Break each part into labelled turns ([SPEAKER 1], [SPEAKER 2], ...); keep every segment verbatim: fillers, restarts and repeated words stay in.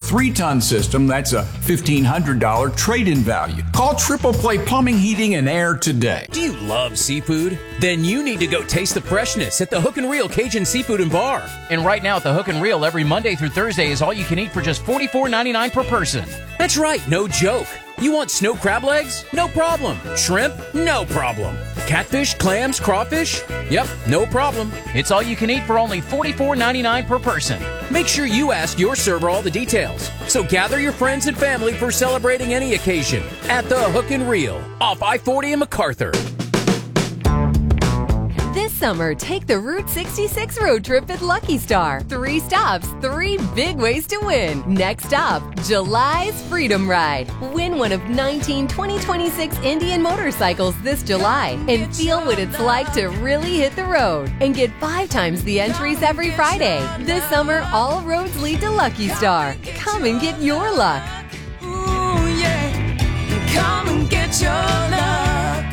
[SPEAKER 1] three-ton system, that's a fifteen hundred dollars trade-in value. Call Triple Play Plumbing, Heating, and Air today.
[SPEAKER 2] Do you love seafood? Then you need to go taste the freshness at the Hook and Reel Cajun Seafood and Bar. And right now at the Hook and Reel, every Monday through Thursday is all you can eat for just forty-four ninety-nine per person. That's right, no joke. You want snow crab legs? No problem. Shrimp? No problem. Catfish, clams, crawfish? Yep, no problem. It's all you can eat for only forty-four ninety-nine per person. Make sure you ask your server all the details. So gather your friends and family for celebrating any occasion at the Hook and Reel off I forty in MacArthur.
[SPEAKER 3] This summer, take the Route sixty-six road trip at Lucky Star. Three stops, three big ways to win. Next stop, July's Freedom Ride. Win one of nineteen twenty twenty-six Indian motorcycles this July and feel what it's like to really hit the road. And get five times the entries every Friday. This summer, all roads lead to Lucky Star. Come and get your luck.
[SPEAKER 4] Ooh, yeah. Come and get your luck.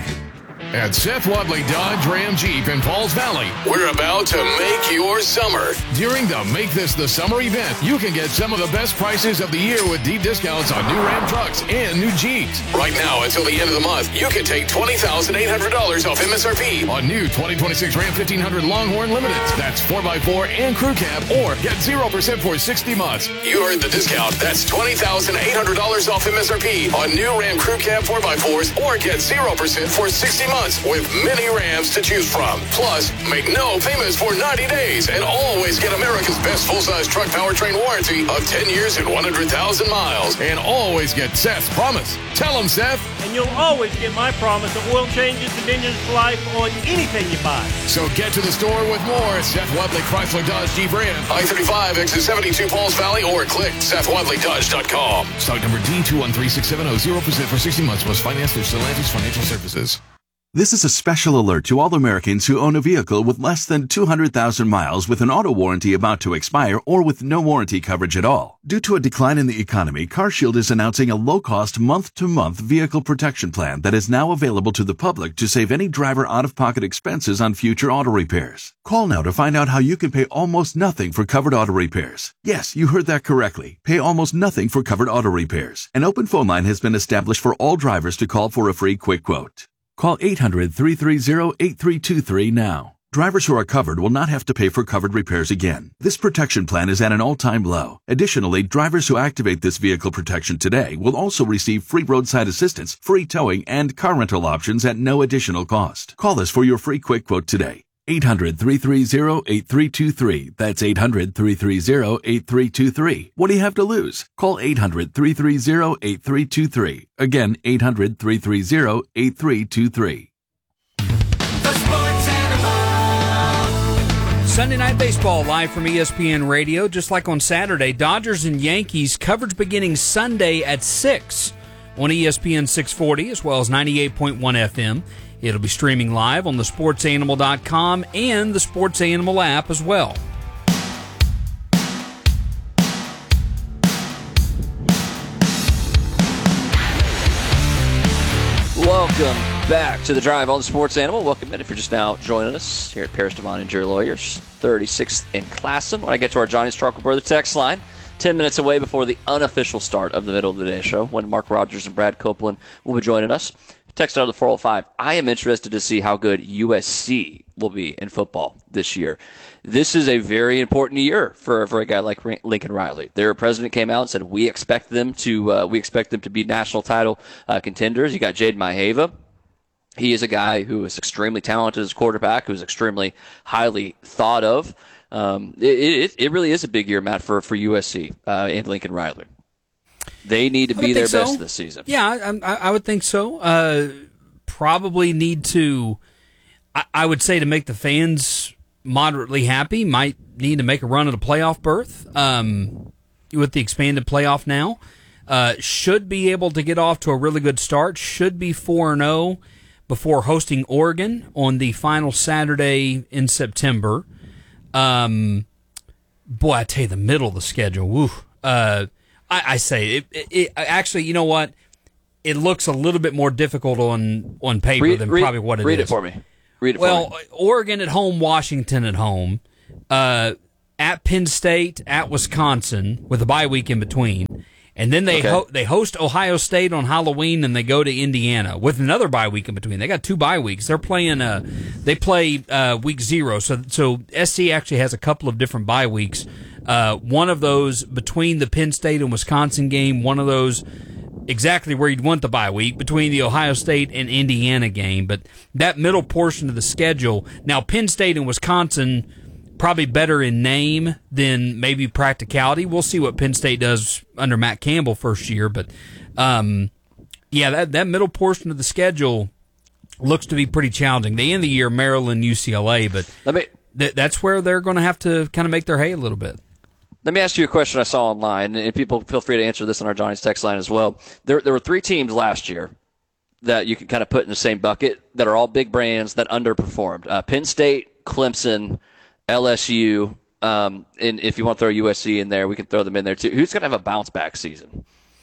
[SPEAKER 5] At Seth Wadley Dodge Ram Jeep in Pauls Valley, we're about to make your summer. During the Make This the Summer event, you can get some of the best prices of the year with deep discounts on new Ram trucks and new Jeeps. Right now, until the end of the month, you can take twenty thousand eight hundred dollars off M S R P on new twenty twenty-six Ram fifteen hundred Longhorn Limiteds. That's four by four and crew cab, or get zero percent for sixty months. You heard the discount. That's twenty thousand eight hundred dollars off M S R P on new Ram crew cab four by fours, or get zero percent for sixty months. With many Rams to choose from. Plus, make no payments for ninety days and always get America's best full-size truck powertrain warranty of ten years and one hundred thousand miles. And always get Seth's promise. Tell him, Seth.
[SPEAKER 6] And you'll always get my promise of oil changes and engines for life on anything you buy.
[SPEAKER 5] So get to the store with more. Seth Wadley Chrysler Dodge Jeep Ram. I thirty-five, exit seventy-two, Pauls Valley, or click Seth Wadley Dodge dot com. Stock number D two one three six seven zero, zero percent for sixty months. Most financed through Stellantis Financial Services.
[SPEAKER 7] This is a special alert to all Americans who own a vehicle with less than two hundred thousand miles with an auto warranty about to expire or with no warranty coverage at all. Due to a decline in the economy, CarShield is announcing a low-cost month-to-month vehicle protection plan that is now available to the public to save any driver out-of-pocket expenses on future auto repairs. Call now to find out how you can pay almost nothing for covered auto repairs. Yes, you heard that correctly. Pay almost nothing for covered auto repairs. An open phone line has been established for all drivers to call for a free quick quote. Call eight hundred, three three zero, eight three two three now. Drivers who are covered will not have to pay for covered repairs again. This protection plan is at an all-time low. Additionally, drivers who activate this vehicle protection today will also receive free roadside assistance, free towing, and car rental options at no additional cost. Call us for your free quick quote today. eight hundred, three three zero, eight three two three. That's eight hundred, three three zero, eight three two three. What do you have to lose? Call eight hundred, three three zero, eight three two three. Again, eight hundred, three three zero, eight three two three.
[SPEAKER 8] Sunday Night Baseball live from E S P N Radio. Just like on Saturday, Dodgers and Yankees coverage beginning Sunday at six on E S P N six forty as well as ninety-eight point one F M. It'll be streaming live on the sports animal dot com and the Sports Animal app as well.
[SPEAKER 9] Welcome back to the Drive on the Sports Animal. Welcome in if you're just now joining us here at Paris Devon and Jury Lawyers, thirty-sixth and Classen. When I get to our Johnny's Trucker Brother text line, ten minutes away before the unofficial start of the middle of the day show, when Mark Rogers and Brad Copeland will be joining us. Text out of the four oh five. I am interested to see how good U S C will be in football this year. This is a very important year for, for a guy like Lincoln Riley. Their president came out and said, we expect them to uh, we expect them to be national title uh, contenders. You got Jade Maihava. He is a guy who is extremely talented as a quarterback, who is extremely highly thought of. Um, it, it, it really is a big year, Matt, for, for U S C uh, and Lincoln Riley. They need to be their
[SPEAKER 8] so.
[SPEAKER 9] best this season.
[SPEAKER 8] Yeah, I, I would think so. Uh, probably need to, I, I would say to make the fans moderately happy, might need to make a run at a playoff berth um, with the expanded playoff now. Uh, should be able to get off to a really good start. Should be four and oh before hosting Oregon on the final Saturday in September. Um, boy, I tell you, the middle of the schedule, woo. Uh, I, I say, it, it, it, actually, you know what? It looks a little bit more difficult on, on paper
[SPEAKER 9] read,
[SPEAKER 8] than
[SPEAKER 9] read,
[SPEAKER 8] probably what it
[SPEAKER 9] read
[SPEAKER 8] is.
[SPEAKER 9] Read it for me. Read it
[SPEAKER 8] well,
[SPEAKER 9] for me.
[SPEAKER 8] Oregon at home, Washington at home, uh, at Penn State, at Wisconsin, with a bye week in between, And then they
[SPEAKER 9] Okay.
[SPEAKER 8] ho- they host Ohio State on Halloween, and they go to Indiana with another bye week in between. They got two bye weeks. They're playing uh they play uh, week zero. So so S C actually has a couple of different bye weeks. Uh, one of those between the Penn State and Wisconsin game. One of those exactly where you'd want the bye week between the Ohio State and Indiana game. But that middle portion of the schedule. Now Penn State and Wisconsin, probably better in name than maybe practicality. We'll see what Penn State does under Matt Campbell first year, but um, yeah, that that middle portion of the schedule looks to be pretty challenging. They end the year Maryland, U C L A, but
[SPEAKER 9] Let me
[SPEAKER 8] th- that's where they're going to have to kind of make their hay a little bit.
[SPEAKER 9] Let me ask you a question I saw online, and people feel free to answer this on our Johnny's text line as well. There, there were three teams last year that you can kind of put in the same bucket that are all big brands that underperformed. Uh, Penn State, Clemson, L S U, um, and if you want to throw U S C in there, we can throw them in there too. Who's going to have a bounce-back season?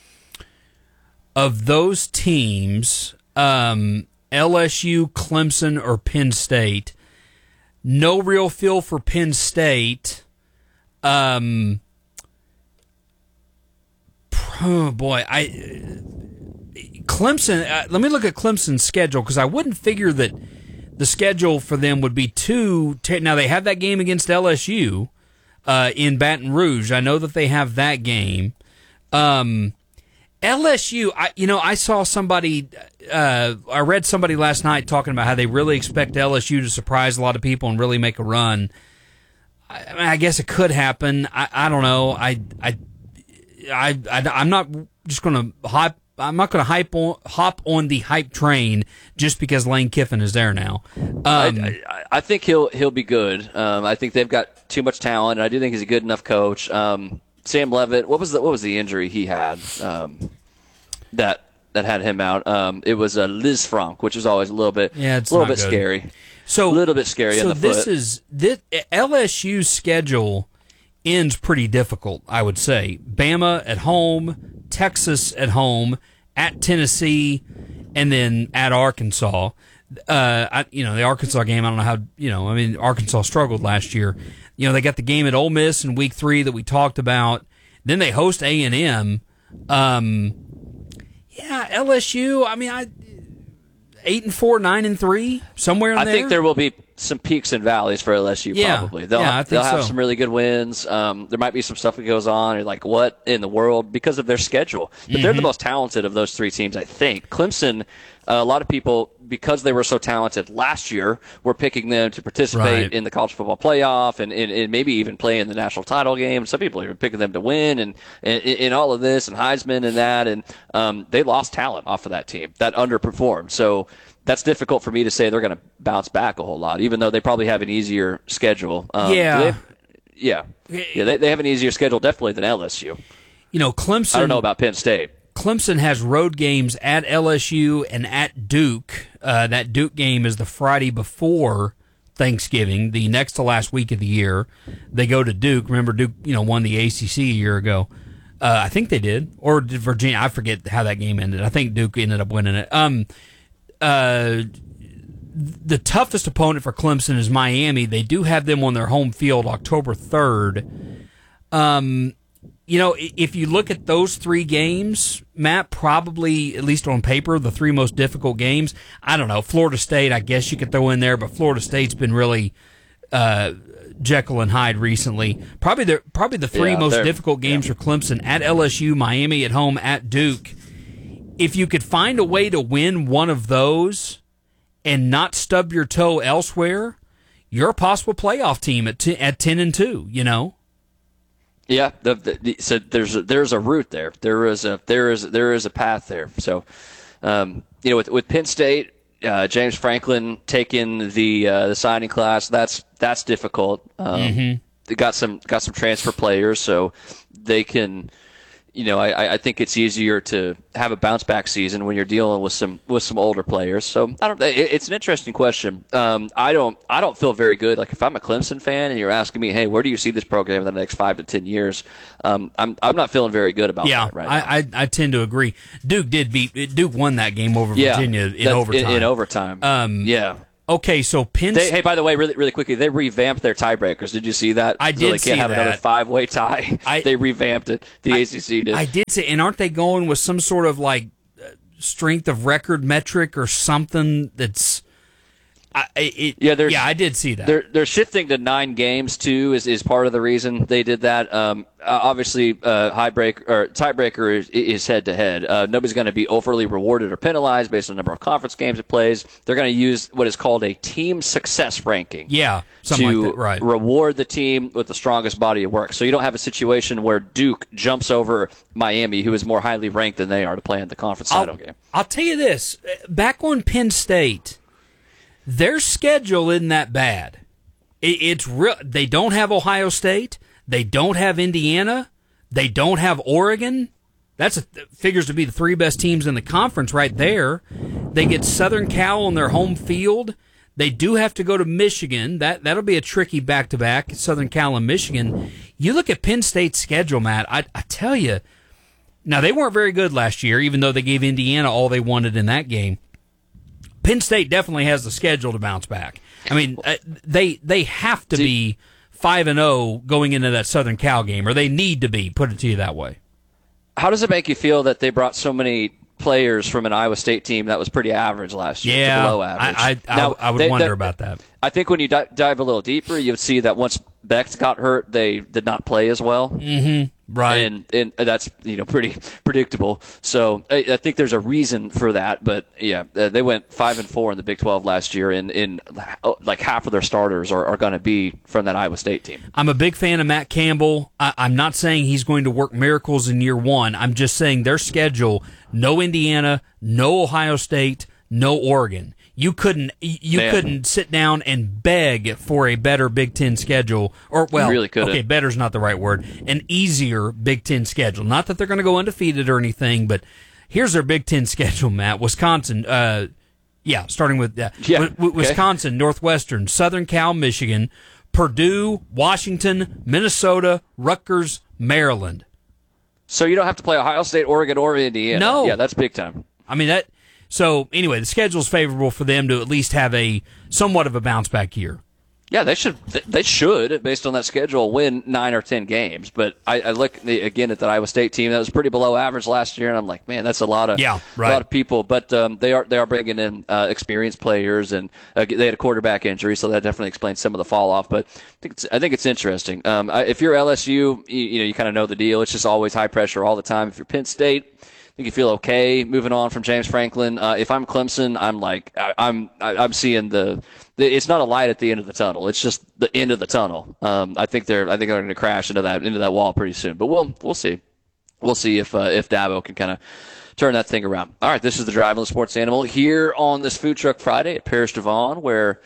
[SPEAKER 8] Of those teams, um, L S U, Clemson, or Penn State, no real feel for Penn State. Um, oh boy, I Clemson. Uh, let me look at Clemson's schedule because I wouldn't figure that the schedule for them would be too. T- now they have that game against L S U uh, in Baton Rouge. I know that they have that game. Um, L S U, I, you know, I saw somebody. Uh, I read somebody last night talking about how they really expect L S U to surprise a lot of people and really make a run. I, I mean, I guess it could happen. I, I don't know. I, I, I, I I'm not just going to hype. I'm not going to hype on, hop on the hype train just because Lane Kiffin is there now. Um,
[SPEAKER 9] I, I, I think he'll he'll be good. Um, I think they've got too much talent, and I do think he's a good enough coach. Um, Sam Levitt, what was the what was the injury he had um, that that had him out? Um, it was a uh, Liz Frank, which is always a little bit
[SPEAKER 8] yeah, it's
[SPEAKER 9] a little
[SPEAKER 8] not
[SPEAKER 9] bit
[SPEAKER 8] good.
[SPEAKER 9] scary.
[SPEAKER 8] So
[SPEAKER 9] a little bit scary.
[SPEAKER 8] So
[SPEAKER 9] in the
[SPEAKER 8] this
[SPEAKER 9] foot.
[SPEAKER 8] is this L S U's schedule ends pretty difficult, I would say. Bama at home, Texas at home, at Tennessee, and then at Arkansas. Uh, I, you know, the Arkansas game, I don't know how, you know, I mean, Arkansas struggled last year. You know, they got the game at Ole Miss in week three that we talked about. Then they host A and M. Um, yeah, L S U, I mean, I eight and four, nine and three, somewhere in
[SPEAKER 9] I
[SPEAKER 8] there.
[SPEAKER 9] think there will be some peaks and valleys for L S U.
[SPEAKER 8] Yeah,
[SPEAKER 9] probably they'll
[SPEAKER 8] yeah,
[SPEAKER 9] have,
[SPEAKER 8] I think
[SPEAKER 9] they'll have
[SPEAKER 8] so.
[SPEAKER 9] some really good wins. Um, there might be some stuff that goes on. You're like, what in the world? Because of their schedule, but
[SPEAKER 8] Mm-hmm.
[SPEAKER 9] they're the most talented of those three teams, I think. Clemson, uh, a lot of people, because they were so talented last year, were picking them to participate
[SPEAKER 8] Right.
[SPEAKER 9] in the college football playoff and, and, and maybe even play in the national title game. Some people are picking them to win and in all of this and Heisman and that, and um, they lost talent off of that team that underperformed. So that's difficult for me to say they're going to bounce back a whole lot, even though they probably have an easier schedule. Um,
[SPEAKER 8] Yeah.
[SPEAKER 9] they have- yeah. Yeah, they, they have an easier schedule definitely than L S U.
[SPEAKER 8] You know, Clemson.
[SPEAKER 9] I don't know about Penn State.
[SPEAKER 8] Clemson has road games at L S U and at Duke. Uh, that Duke game is the Friday before Thanksgiving, the next to last week of the year. They go to Duke. Remember, Duke, you know, won the A C C a year ago. Uh, I think they did, or did Virginia? I forget how that game ended. I think Duke ended up winning it. Um, uh, the toughest opponent for Clemson is Miami. They do have them on their home field October third. Um, you know, if you look at those three games, Matt, probably, at least on paper, the three most difficult games. I don't know. Florida State, I guess you could throw in there, but Florida State's been really uh, Jekyll and Hyde recently. Probably the probably the three
[SPEAKER 9] Yeah,
[SPEAKER 8] most
[SPEAKER 9] they're-
[SPEAKER 8] difficult games for Clemson: at L S U, Miami at home, at Duke. If you could find a way to win one of those and not stub your toe elsewhere, you're a possible playoff team at t- at ten and two. You know.
[SPEAKER 9] Yeah, the, the, the, so there's a, there's a route there. There is a there is there is a path there. So, um, you know, with with Penn State, uh, James Franklin taking the uh, the signing class, that's that's difficult. Um,
[SPEAKER 8] Mm-hmm.
[SPEAKER 9] They got some got some transfer players, so they can. You know, I, I think it's easier to have a bounce back season when you're dealing with some with some older players. So I don't. It, it's an interesting question. Um, I don't. I don't feel very good. Like if I'm a Clemson fan and you're asking me, hey, where do you see this program in the next five to ten years? Um, I'm I'm not feeling very good about
[SPEAKER 8] Yeah,
[SPEAKER 9] that right
[SPEAKER 8] I,
[SPEAKER 9] now.
[SPEAKER 8] I I tend to agree. Duke did beat Duke won that game over
[SPEAKER 9] Yeah,
[SPEAKER 8] Virginia in
[SPEAKER 9] that-
[SPEAKER 8] overtime.
[SPEAKER 9] In, in overtime.
[SPEAKER 8] Um,
[SPEAKER 9] yeah.
[SPEAKER 8] Okay, so Penn
[SPEAKER 9] They, hey, by the way, really, really quickly, they revamped their tiebreakers. Did you see that?
[SPEAKER 8] I
[SPEAKER 9] so
[SPEAKER 8] did
[SPEAKER 9] they can't
[SPEAKER 8] see
[SPEAKER 9] have
[SPEAKER 8] that.
[SPEAKER 9] another five-way tie.
[SPEAKER 8] I,
[SPEAKER 9] they revamped it. The
[SPEAKER 8] I,
[SPEAKER 9] A C C did.
[SPEAKER 8] I did see, and aren't they going with some sort of like strength of record metric or something that's? I, it,
[SPEAKER 9] yeah,
[SPEAKER 8] yeah, I did see that.
[SPEAKER 9] They're they're shifting to nine games too. Is, is part of the reason they did that. Um, uh, obviously, uh, high break or tiebreaker is, is head to head. Uh, nobody's going to be overly rewarded or penalized based on the number of conference games it plays. They're going to use what is called a team success ranking.
[SPEAKER 8] Yeah, something
[SPEAKER 9] to
[SPEAKER 8] like that, right?
[SPEAKER 9] Reward the team with the strongest body of work. So you don't have a situation where Duke jumps over Miami, who is more highly ranked than they are, to play in the conference title game.
[SPEAKER 8] I'll tell you this: back on Penn State, their schedule isn't that bad. It, it's real. They don't have Ohio State. They don't have Indiana. They don't have Oregon. That's a, figures to be the three best teams in the conference right there. They get Southern Cal on their home field. They do have to go to Michigan. That that'll be a tricky back to back. Southern Cal and Michigan. You look at Penn State's schedule, Matt. I, I tell you. Now they weren't very good last year, even though they gave Indiana all they wanted in that game. Penn State definitely has the schedule to bounce back. I mean, they they have to be five and zero going into that Southern Cal game, or they need to be. Put it to you that way.
[SPEAKER 9] How does it make you feel that they brought so many players from an Iowa State team that was pretty average last year?
[SPEAKER 8] Yeah,
[SPEAKER 9] to below average.
[SPEAKER 8] I I,
[SPEAKER 9] now,
[SPEAKER 8] I would
[SPEAKER 9] they,
[SPEAKER 8] wonder
[SPEAKER 9] they,
[SPEAKER 8] about that.
[SPEAKER 9] I think when you di- dive a little deeper, you would see that once Becht got hurt, they did not play as well.
[SPEAKER 8] Mm-hmm. Right,
[SPEAKER 9] and and that's you know pretty predictable. So I, I think there's a reason for that. But yeah, uh, they went five and four in the Big twelve last year, and in like half of their starters are, are going to be from that Iowa State team.
[SPEAKER 8] I'm a big fan of Matt Campbell. I, I'm not saying he's going to work miracles in year one. I'm just saying their schedule: no Indiana, no Ohio State, no Oregon. You couldn't you Man. couldn't sit down and beg for a better Big Ten schedule, or well,
[SPEAKER 9] you really couldn't.
[SPEAKER 8] Okay, better's not the right word. An easier Big Ten schedule. Not that they're going to go undefeated or anything, but here's their Big Ten schedule, Matt. Wisconsin, uh, yeah, starting with uh,
[SPEAKER 9] yeah,
[SPEAKER 8] w- w- Wisconsin, okay. Northwestern, Southern Cal, Michigan, Purdue, Washington, Minnesota, Rutgers, Maryland.
[SPEAKER 9] So you don't have to play Ohio State, Oregon, or Indiana.
[SPEAKER 8] No,
[SPEAKER 9] yeah, that's big time.
[SPEAKER 8] I mean that. So, anyway, the schedule's favorable for them to at least have a somewhat of a bounce-back year.
[SPEAKER 9] Yeah, they should, they should, based on that schedule, win nine or ten games. But I, I look, again, at that Iowa State team that was pretty below average last year, and I'm like, man, that's a lot of
[SPEAKER 8] yeah, right.
[SPEAKER 9] a lot of people. But um, they are they are bringing in uh, experienced players, and uh, they had a quarterback injury, so that definitely explains some of the fall-off. But I think it's, I think it's interesting. Um, I, if you're L S U, you, you know, you kind of know the deal. It's just always high pressure all the time. If you're Penn State, I think you feel okay moving on from James Franklin. Uh, if I'm Clemson, I'm like I, I'm I, I'm seeing the, the. It's not a light at the end of the tunnel. It's just the end of the tunnel. Um, I think they're I think they're going to crash into that into that wall pretty soon. But we'll we'll see. We'll see if uh, if Dabo can kind of turn that thing around. All right, this is the Drive on the Sports Animal here on this Food Truck Friday at Parish Devon, where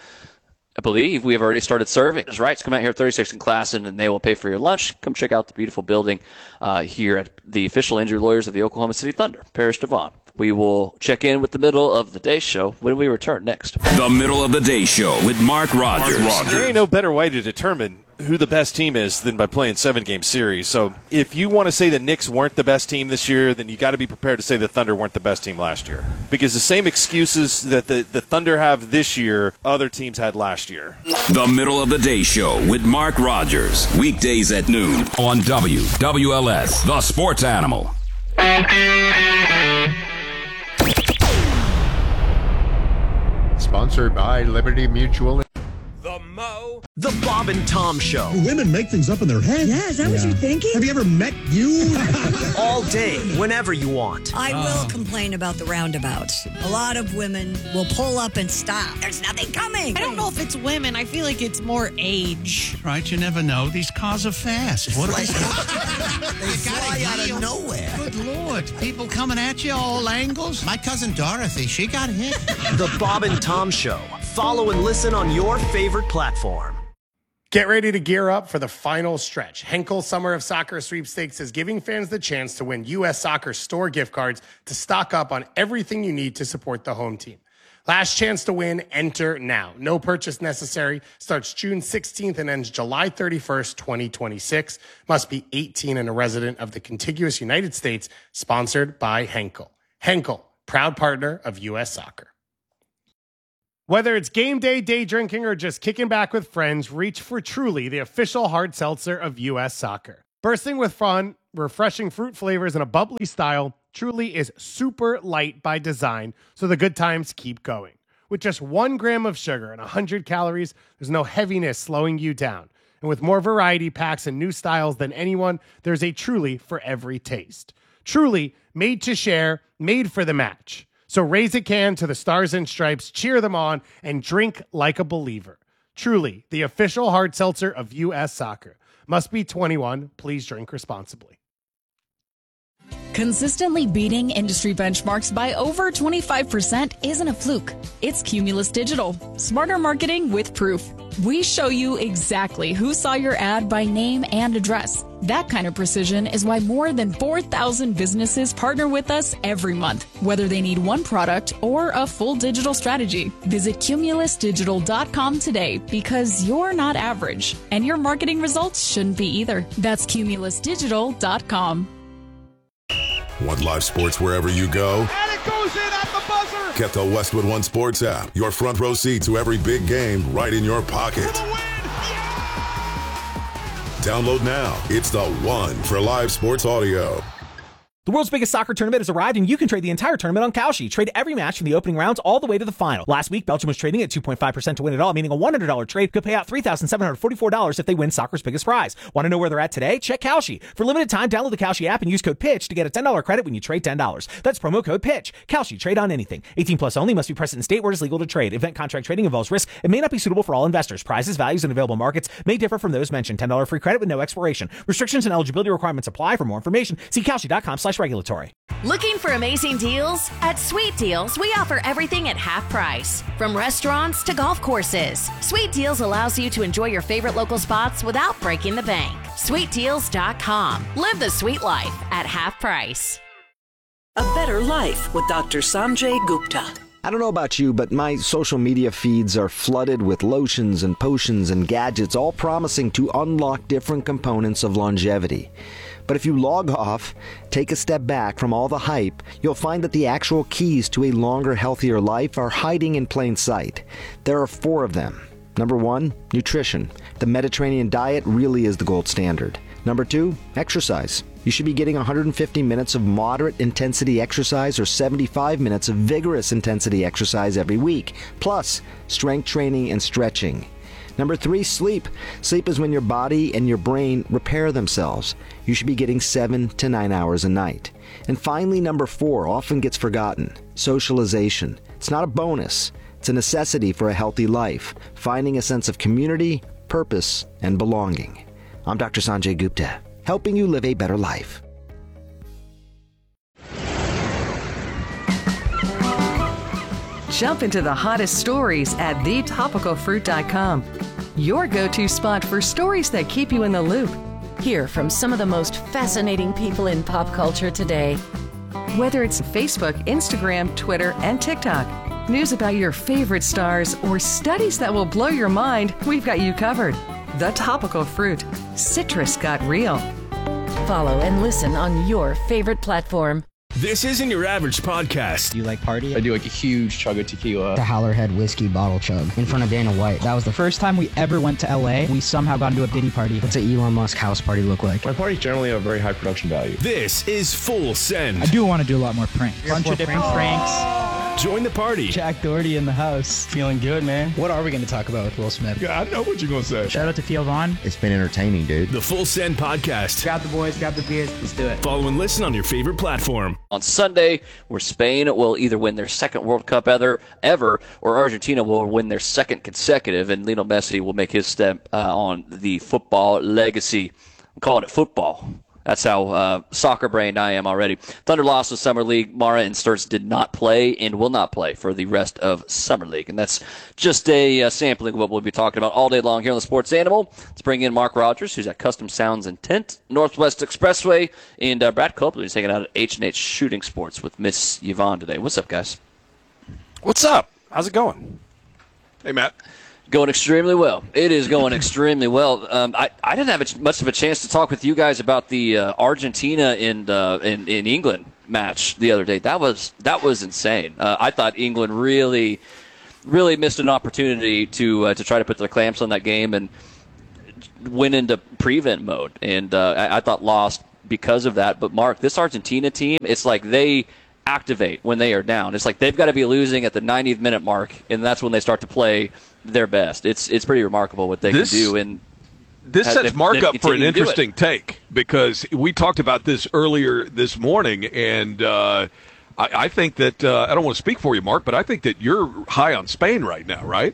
[SPEAKER 9] I believe we have already started serving. That's right. So come out here at thirty-sixth and Classen, and they will pay for your lunch. Come check out the beautiful building uh, here at the official injury lawyers of the Oklahoma City Thunder, Parish Devon. We will check in with the middle of the day show when we return next.
[SPEAKER 10] The middle of the day show with Mark Rogers. Mark Rogers.
[SPEAKER 11] There ain't no better way to determine who the best team is than by playing seven-game series. So if you want to say the Knicks weren't the best team this year, then you got to be prepared to say the Thunder weren't the best team last year. Because the same excuses that the, the Thunder have this year, other teams had last year.
[SPEAKER 10] The middle of the day show with Mark Rogers. Weekdays at noon on W W L S, the Sports Animal.
[SPEAKER 12] Sponsored by Liberty Mutual.
[SPEAKER 13] The Mo. The Bob and Tom Show.
[SPEAKER 14] Do women make things up in their head?
[SPEAKER 15] Yeah, is that yeah. what you're thinking?
[SPEAKER 14] Have you ever met you?
[SPEAKER 13] All day, whenever you want.
[SPEAKER 15] I uh. will complain about the roundabouts. A lot of women will pull up and stop. There's nothing coming.
[SPEAKER 16] I don't know if it's women. I feel like it's more age.
[SPEAKER 17] Right, you never know. These cars are fast. What are they?
[SPEAKER 18] They fly out of nowhere.
[SPEAKER 17] Good Lord. People coming at you all angles.
[SPEAKER 18] My cousin Dorothy, she got hit.
[SPEAKER 13] The Bob and Tom Show. Follow and listen on your favorite platform.
[SPEAKER 19] Get ready to gear up for the final stretch. Henkel Summer of Soccer Sweepstakes is giving fans the chance to win U S Soccer store gift cards to stock up on everything you need to support the home team. Last chance to win, enter now. No purchase necessary. Starts June sixteenth and ends July thirty-first, twenty twenty-six. Must be eighteen and a resident of the contiguous United States. Sponsored by Henkel. Henkel, proud partner of U S Soccer. Whether it's game day, day drinking, or just kicking back with friends, reach for Truly, the official hard seltzer of U S Soccer. Bursting with fun, refreshing fruit flavors, and a bubbly style, Truly is super light by design, so the good times keep going. With just one gram of sugar and one hundred calories, there's no heaviness slowing you down. And with more variety packs and new styles than anyone, there's a Truly for every taste. Truly, made to share, made for the match. So raise a can to the Stars and Stripes, cheer them on, and drink like a believer. Truly, the official hard seltzer of U S Soccer. Must be twenty-one. Please drink responsibly.
[SPEAKER 20] Consistently beating industry benchmarks by over twenty-five percent isn't a fluke. It's Cumulus Digital. Smarter marketing with proof. We show you exactly who saw your ad by name and address. That kind of precision is why more than four thousand businesses partner with us every month, whether they need one product or a full digital strategy. Visit cumulus digital dot com today because you're not average, and your marketing results shouldn't be either. That's cumulus digital dot com.
[SPEAKER 21] Want live sports wherever you go?
[SPEAKER 22] And it goes in at the buzzer!
[SPEAKER 21] Get the Westwood One Sports app. Your front row seat to every big game right in your pocket. Download now. It's the one for live sports audio.
[SPEAKER 23] The world's biggest soccer tournament has arrived, and you can trade the entire tournament on Kalshi. Trade every match from the opening rounds all the way to the final. Last week, Belgium was trading at two point five percent to win it all, meaning a one hundred dollars trade could pay out three thousand seven hundred forty-four dollars if they win soccer's biggest prize. Want to know where they're at today? Check Kalshi. For limited time, download the Kalshi app and use code PITCH to get a ten dollars credit when you trade ten dollars. That's promo code PITCH. Kalshi. Trade on anything. eighteen plus only. Must be present in state where it is legal to trade. Event contract trading involves risk and may not be suitable for all investors. Prizes, values, and available markets may differ from those mentioned. ten dollars free credit with no expiration. Restrictions and eligibility requirements apply. For more information, see kalshi dot com slash regulatory.
[SPEAKER 24] Looking for amazing deals? At Sweet Deals, we offer everything at half price. From restaurants to golf courses, Sweet Deals allows you to enjoy your favorite local spots without breaking the bank. sweet deals dot com. Live the sweet life at half price.
[SPEAKER 25] A better life with Doctor Sanjay Gupta.
[SPEAKER 26] I don't know about you, but my social media feeds are flooded with lotions and potions and gadgets, all promising to unlock different components of longevity. But if you log off, take a step back from all the hype, you'll find that the actual keys to a longer, healthier life are hiding in plain sight. There are four of them. Number one, nutrition. The Mediterranean diet really is the gold standard. Number two, exercise. You should be getting one hundred fifty minutes of moderate intensity exercise or seventy-five minutes of vigorous intensity exercise every week, plus strength training and stretching. Number three, sleep. Sleep is when your body and your brain repair themselves. You should be getting seven to nine hours a night. And finally, number four, often gets forgotten, socialization. It's not a bonus. It's a necessity for a healthy life, finding a sense of community, purpose, and belonging. I'm Doctor Sanjay Gupta, helping you live a better life.
[SPEAKER 27] Jump into the hottest stories at the topical fruit dot com. Your go-to spot for stories that keep you in the loop.
[SPEAKER 3] Hear from some of the most fascinating people in pop culture today.
[SPEAKER 27] Whether it's Facebook, Instagram, Twitter, and TikTok, news about your favorite stars, or studies that will blow your mind, we've got you covered. The Topical Fruit. Citrus got real.
[SPEAKER 3] Follow and listen on your favorite platform.
[SPEAKER 28] This isn't your average podcast.
[SPEAKER 29] Do you like party?
[SPEAKER 30] I do like a huge chug of tequila.
[SPEAKER 29] The Howlerhead whiskey bottle chug in front of Dana White. That was the first time we ever went to L A. We somehow got into a Diddy party. What's an Elon Musk house party look like?
[SPEAKER 30] My parties generally have very high production value.
[SPEAKER 28] This is Full Send.
[SPEAKER 29] I do want to do a lot more pranks. A bunch of different pranks. pranks.
[SPEAKER 28] Join the party.
[SPEAKER 29] Jack Doherty in the house. Feeling good, man. What are we going to talk about with Will Smith?
[SPEAKER 30] Yeah, I know what you're going to say.
[SPEAKER 29] Shout out to Theo Vaughn.
[SPEAKER 18] It's been entertaining, dude.
[SPEAKER 28] The Full Send Podcast.
[SPEAKER 29] Grab the boys, grab the beers. Let's do it.
[SPEAKER 28] Follow and listen on your favorite platform.
[SPEAKER 9] On Sunday, where Spain will either win their second World Cup ever, ever or Argentina will win their second consecutive, and Lionel Messi will make his step uh, on the football legacy. I'm calling it football. That's how uh, soccer-brained I am already. Thunder lost the Summer League. Mara and Sturts did not play and will not play for the rest of Summer League. And that's just a uh, sampling of what we'll be talking about all day long here on the Sports Animal. Let's bring in Mark Rogers, who's at Custom Sounds and Tint, Northwest Expressway, and uh, Brad Copley, who's hanging out at H and H Shooting Sports with Miss Yvonne today. What's up, guys?
[SPEAKER 11] What's up? How's it going? Hey, Matt.
[SPEAKER 9] Going extremely well. It is going extremely well. Um, I, I didn't have a, much of a chance to talk with you guys about the uh, Argentina and uh, in, in England match the other day. That was that was insane. Uh, I thought England really really missed an opportunity to uh, to try to put their clamps on that game and went into prevent mode, and uh, I, I thought lost because of that. But Mark, this Argentina team, it's like they activate when they are down. It's like they've got to be losing at the ninetieth minute mark, and that's when they start to play their best. It's it's pretty remarkable what they
[SPEAKER 1] This-
[SPEAKER 9] can do. And
[SPEAKER 1] This
[SPEAKER 9] has-
[SPEAKER 1] sets
[SPEAKER 9] they've-
[SPEAKER 1] Mark
[SPEAKER 9] they've
[SPEAKER 1] up for an
[SPEAKER 9] continued to do it.
[SPEAKER 1] interesting take, because we talked about this earlier this morning, and uh, I, I think that uh, I don't want to speak for you, Mark, but I think that you're high on Spain right now, right?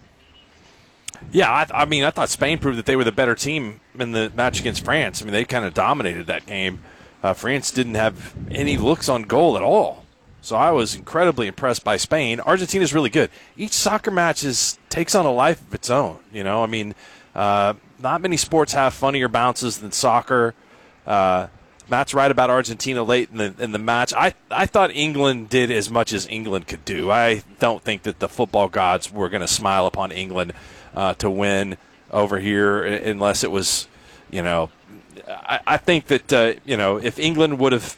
[SPEAKER 11] Yeah, I, I mean, I thought Spain proved that they were the better team in the match against France. I mean, they kind of dominated that game. Uh, France didn't have any looks on goal at all. So I was incredibly impressed by Spain. Argentina's really good. Each soccer match is takes on a life of its own. You know, I mean, uh, not many sports have funnier bounces than soccer. Uh, Matt's right about Argentina late in the in the match. I, I thought England did as much as England could do. I don't think that the football gods were going to smile upon England uh, to win over here unless it was, you know, I, I think that, uh, you know, if England would have,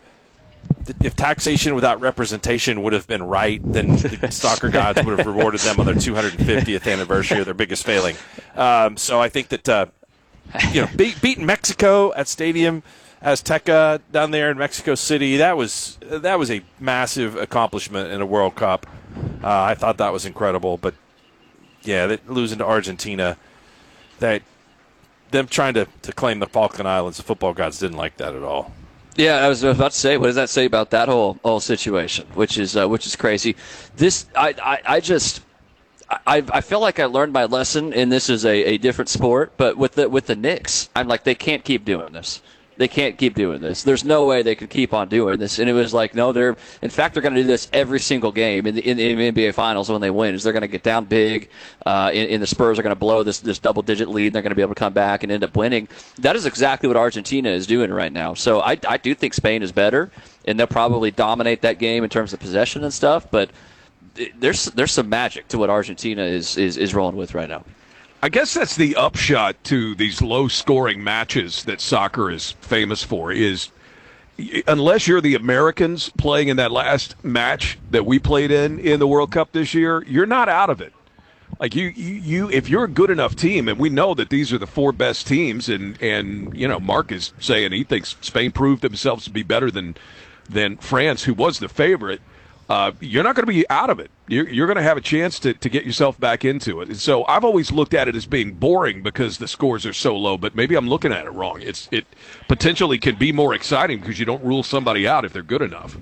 [SPEAKER 11] if taxation without representation would have been right, then the soccer gods would have rewarded them on their two hundred fiftieth anniversary of their biggest failing. Um, so I think that, uh, you know, be, beating Mexico at Stadium Azteca down there in Mexico City, that was that was a massive accomplishment in a World Cup. Uh, I thought that was incredible. But, yeah, that, losing to Argentina, that them trying to, to claim the Falkland Islands, the football gods didn't like that at all.
[SPEAKER 9] Yeah, I was about to say, what does that say about that whole whole situation? Which is uh, which is crazy. This, I, I, I just, I, I feel like I learned my lesson, and this is a, a different sport. But with the with the Knicks, I'm like, they can't keep doing this. They can't keep doing this. There's no way they could keep on doing this. And it was like, no, they're, in fact, they're going to do this every single game in the, in the N B A Finals when they win. Is they're going to get down big, uh, and, and the Spurs are going to blow this this double digit lead, and they're going to be able to come back and end up winning. That is exactly what Argentina is doing right now. So I, I do think Spain is better, and they'll probably dominate that game in terms of possession and stuff. But there's there's some magic to what Argentina is is, is rolling with right now.
[SPEAKER 1] I guess that's the upshot to these low-scoring matches that soccer is famous for, is unless you're the Americans playing in that last match that we played in in the World Cup this year, you're not out of it. Like, you, you, you if you're a good enough team, and we know that these are the four best teams, and, and you know, Mark is saying he thinks Spain proved themselves to be better than, than France, who was the favorite, Uh, you're not going to be out of it. You're, you're going to have a chance to, to get yourself back into it. And so I've always looked at it as being boring because the scores are so low, but maybe I'm looking at it wrong. It's It potentially can be more exciting because you don't rule somebody out if they're good enough.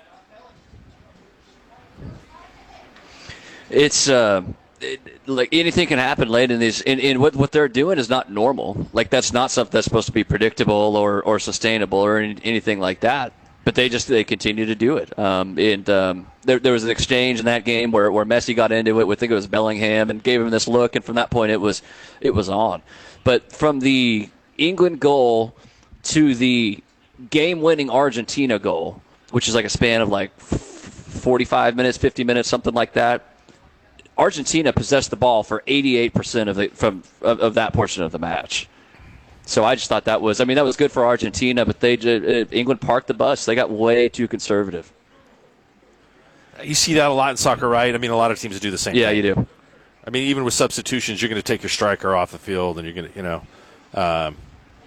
[SPEAKER 9] It's uh, it, like anything can happen late in these. And, and what what they're doing is not normal. Like, that's not something that's supposed to be predictable or, or sustainable or any, anything like that. But they just they continue to do it. Um, and um, there there was an exchange in that game where, where Messi got into it with, I think it was Bellingham, and gave him this look, and from that point it was it was on. But from the England goal to the game-winning Argentina goal, which is like a span of like forty-five minutes, fifty minutes, something like that, Argentina possessed the ball for eighty-eight percent of the from of, of that portion of the match. So I just thought that was, I mean, that was good for Argentina, but they did, England parked the bus. They got way too conservative.
[SPEAKER 11] You see that a lot in soccer, right? I mean, a lot of teams do the same
[SPEAKER 9] yeah,
[SPEAKER 11] thing.
[SPEAKER 9] Yeah, you do.
[SPEAKER 11] I mean, even with substitutions, you're going to take your striker off the field, and you're going to, you know. Um,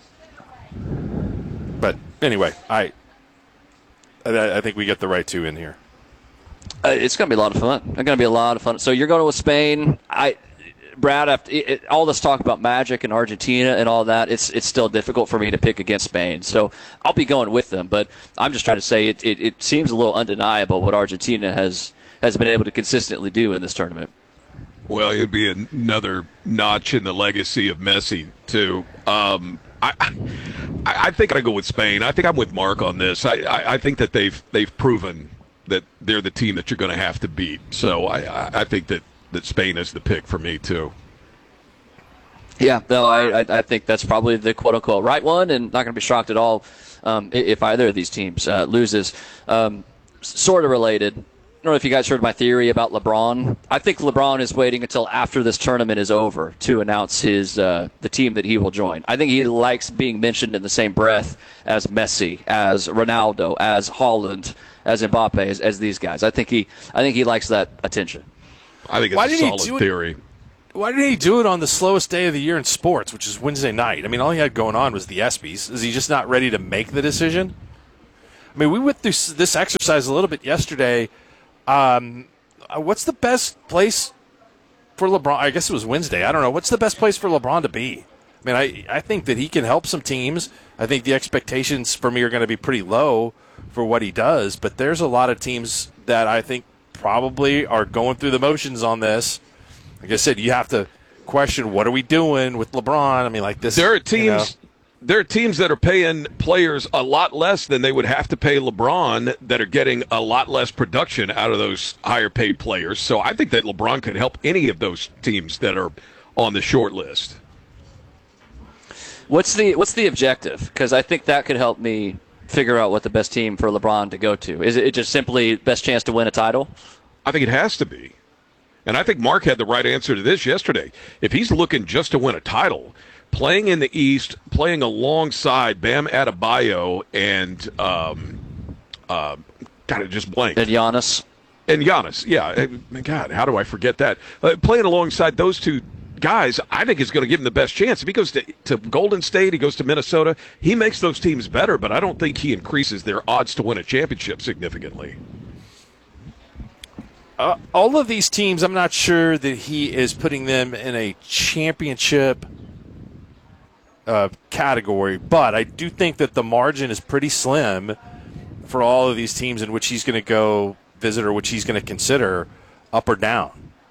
[SPEAKER 11] but anyway, I, I I think we get the right two in here.
[SPEAKER 9] Uh, it's going to be a lot of fun. It's going to be a lot of fun. So you're going with Spain. I. Brad, after it, it, all this talk about Magic and Argentina and all that, it's it's still difficult for me to pick against Spain. So I'll be going with them. But I'm just trying to say it, it, it seems a little undeniable what Argentina has, has been able to consistently do in this tournament.
[SPEAKER 1] Well, it'd be another notch in the legacy of Messi, too. Um, I, I I think I go with Spain. I think I'm with Mark on this. I, I, I think that they've they've proven that they're the team that you're going to have to beat. So I, I think that that Spain is the pick for me, too.
[SPEAKER 9] Yeah, no, I, I think that's probably the quote-unquote right one, and not going to be shocked at all um, if either of these teams uh, loses. Um, sort of related, I don't know if you guys heard my theory about LeBron. I think LeBron is waiting until after this tournament is over to announce his uh, the team that he will join. I think he likes being mentioned in the same breath as Messi, as Ronaldo, as Haaland, as Mbappe, as, as these guys. I think he I think he likes that attention.
[SPEAKER 1] I think it's
[SPEAKER 11] Why
[SPEAKER 1] a
[SPEAKER 11] did he
[SPEAKER 1] solid
[SPEAKER 11] do it-
[SPEAKER 1] theory.
[SPEAKER 11] Why didn't he do it on the slowest day of the year in sports, which is Wednesday night? I mean, all he had going on was the ESPYs. Is he just not ready to make the decision? I mean, we went through s- this exercise a little bit yesterday. Um, uh, what's the best place for LeBron? I guess it was Wednesday. I don't know. What's the best place for LeBron to be? I mean, I, I think that he can help some teams. I think the expectations for me are going to be pretty low for what he does, but there's a lot of teams that I think probably are going through the motions on this. Like I said, you have to question, what are we doing with LeBron? I mean, like this.
[SPEAKER 1] There are teams.
[SPEAKER 11] You know.
[SPEAKER 1] There are teams that are paying players a lot less than they would have to pay LeBron that are getting a lot less production out of those higher paid players. So I think that LeBron could help any of those teams that are on the short list.
[SPEAKER 9] What's the what's the objective? Because I think that could help me figure out what the best team for LeBron to go to. Is it just simply best chance to win a title?
[SPEAKER 1] I think it has to be. And I think Mark had the right answer to this yesterday. If he's looking just to win a title, playing in the East, playing alongside Bam Adebayo and um, uh, God, it just blanked.
[SPEAKER 9] And Giannis.
[SPEAKER 1] And Giannis, yeah. God, how do I forget that? Uh, playing alongside those two guys, I think is going to give him the best chance. If he goes to, to Golden State, he goes to Minnesota, he makes those teams better, but I don't think he increases their odds to win a championship significantly.
[SPEAKER 11] Uh, all of these teams, I'm not sure that he is putting them in a championship uh, category, but I do think that the margin is pretty slim for all of these teams in which he's going to go visit or which he's going to consider up or down.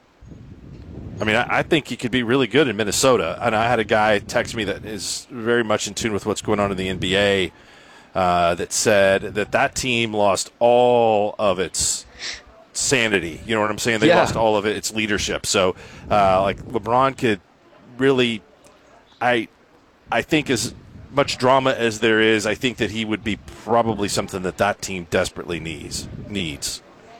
[SPEAKER 11] I mean, I, I think he could be really good in Minnesota. And I had a guy text me that is very much in tune with what's going on in the N B A uh, that said that that team lost all of its sanity. You know what I'm saying? They
[SPEAKER 9] Yeah.
[SPEAKER 11] lost all of it, its leadership. So, uh, like, LeBron could really, I, I think as much drama as there is, I think that he would be probably something that that team desperately needs. Needs.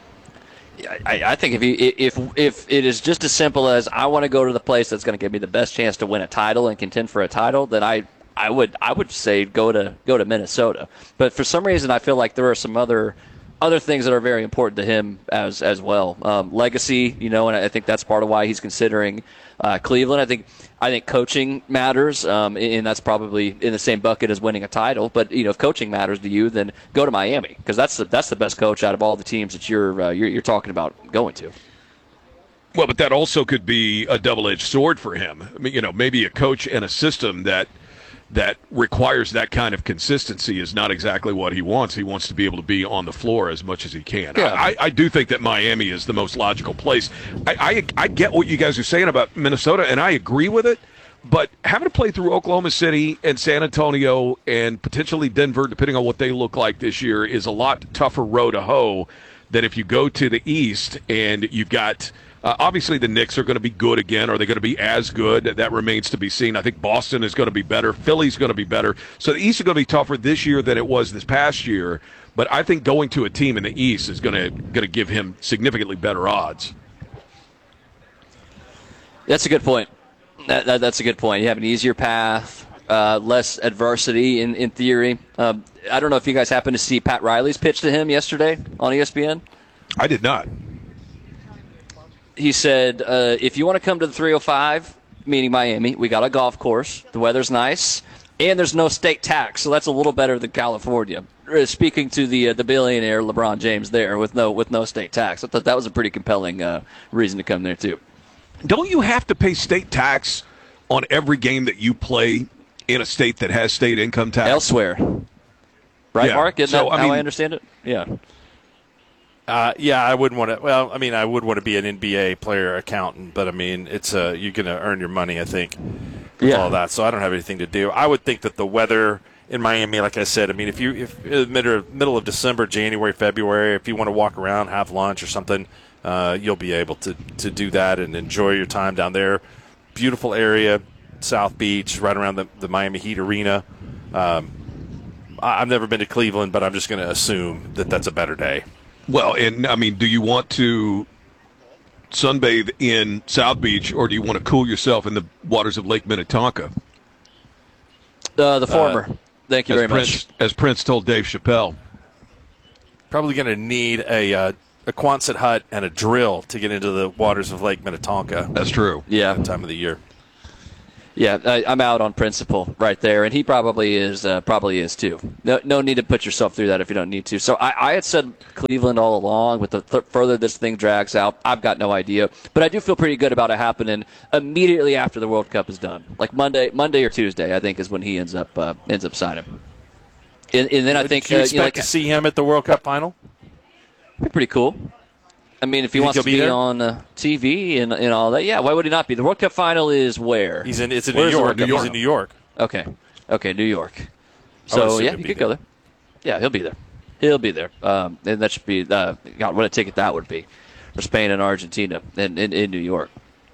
[SPEAKER 9] I, I think if you if if it is just as simple as I want to go to the place that's going to give me the best chance to win a title and contend for a title, then I I would I would say go to go to Minnesota. But for some reason, I feel like there are some other other things that are very important to him as as well. Um, legacy, you know, and I think that's part of why he's considering uh, Cleveland. I think I think coaching matters, um, and that's probably in the same bucket as winning a title. But you know, if coaching matters to you, then go to Miami because that's the, that's the best coach out of all the teams that you're, uh, you're you're talking about going to.
[SPEAKER 1] Well, but that also could be a double-edged sword for him. I mean, you know, maybe a coach and a system that that requires that kind of consistency is not exactly what he wants. He wants to be able to be on the floor as much as he can.
[SPEAKER 9] Yeah.
[SPEAKER 1] I, I do think that Miami is the most logical place. I, I, I get what you guys are saying about Minnesota, and I agree with it, but having to play through Oklahoma City and San Antonio and potentially Denver, depending on what they look like this year, is a lot tougher row to hoe than if you go to the East and you've got – Uh, obviously, the Knicks are going to be good again. Are they going to be as good? That remains to be seen. I think Boston is going to be better. Philly's going to be better. So the East is going to be tougher this year than it was this past year. But I think going to a team in the East is going to going to give him significantly better odds.
[SPEAKER 9] That's a good point. That, that, that's a good point. You have an easier path, uh, less adversity in, in theory. Um, I don't know if you guys happened to see Pat Riley's pitch to him yesterday on E S P N.
[SPEAKER 1] I did not.
[SPEAKER 9] He said, uh, if you want to come to the three oh five, meaning Miami, we got a golf course, the weather's nice, and there's no state tax, so that's a little better than California. Uh, Speaking to the uh, the billionaire LeBron James there with no with no state tax. I thought that was a pretty compelling uh, reason to come there, too.
[SPEAKER 1] Don't you have to pay state tax on every game that you play in a state that has state income tax?
[SPEAKER 9] Elsewhere. Right,
[SPEAKER 1] Yeah.
[SPEAKER 9] Mark? Isn't
[SPEAKER 1] So,
[SPEAKER 9] that
[SPEAKER 1] I
[SPEAKER 9] how
[SPEAKER 1] mean-
[SPEAKER 9] I understand it? Yeah.
[SPEAKER 11] Uh, yeah, I wouldn't want to. Well, I mean, I would want to be an N B A player accountant, but I mean, it's uh, you're going to earn your money, I think, with
[SPEAKER 9] Yeah.
[SPEAKER 11] all that. So I don't have anything to do. I would think that the weather in Miami, like I said, I mean, if you if in the middle middle of December, January, February, if you want to walk around, have lunch or something, uh, you'll be able to to do that and enjoy your time down there. Beautiful area, South Beach, right around the, the Miami Heat arena. Um, I, I've never been to Cleveland, but I'm just going to assume that that's a better day.
[SPEAKER 1] Well, and, I mean, do you want to sunbathe in South Beach or do you want to cool yourself in the waters of Lake Minnetonka?
[SPEAKER 9] Uh, the former.
[SPEAKER 11] Uh,
[SPEAKER 9] Thank you
[SPEAKER 1] as
[SPEAKER 9] very
[SPEAKER 1] Prince,
[SPEAKER 9] much.
[SPEAKER 1] As Prince told Dave Chappelle.
[SPEAKER 11] Probably going to need a uh, a Quonset hut and a drill to get into the waters of Lake Minnetonka.
[SPEAKER 1] That's true.
[SPEAKER 9] Yeah.
[SPEAKER 11] That time of the year.
[SPEAKER 9] Yeah, I, I'm out on principle right there, and he probably is uh, probably is too. No, no need to put yourself through that if you don't need to. So I, I had said Cleveland all along. With the th- further this thing drags out, I've got no idea, but I do feel pretty good about it happening immediately after the World Cup is done, like Monday, Monday or Tuesday. I think is when he ends up uh, ends up signing. And, and then I think
[SPEAKER 11] Did you
[SPEAKER 9] uh,
[SPEAKER 11] expect
[SPEAKER 9] you know, like,
[SPEAKER 11] to see him at the World Cup final?
[SPEAKER 9] Be pretty cool. I mean, if he
[SPEAKER 11] You
[SPEAKER 9] wants
[SPEAKER 11] think
[SPEAKER 9] to
[SPEAKER 11] he'll
[SPEAKER 9] be,
[SPEAKER 11] be there?
[SPEAKER 9] on uh, T V and, and all that, yeah, why would he not be? The World Cup final is where?
[SPEAKER 11] He's in. It's in
[SPEAKER 9] Where's
[SPEAKER 11] New
[SPEAKER 9] the
[SPEAKER 11] York.
[SPEAKER 9] World Cup
[SPEAKER 11] He's
[SPEAKER 9] final?
[SPEAKER 11] in New York.
[SPEAKER 9] Okay. Okay, New York.
[SPEAKER 11] I would
[SPEAKER 9] So,
[SPEAKER 11] assume
[SPEAKER 9] yeah,
[SPEAKER 11] he'd
[SPEAKER 9] you
[SPEAKER 11] be
[SPEAKER 9] could go there. Yeah, he'll be there. He'll be there. Um, and that should be, uh, God, what a ticket that would be for Spain and Argentina in, in, in New York.